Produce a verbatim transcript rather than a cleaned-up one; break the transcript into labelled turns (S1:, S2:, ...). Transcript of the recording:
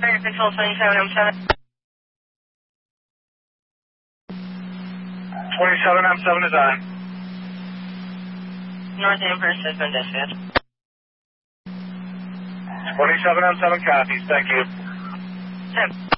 S1: Fire Control twenty-seven M seven.
S2: twenty-seven M seven is on.
S1: North Amherst has been dispatched.
S2: twenty-seven M seven copies. Thank you.
S1: Ten.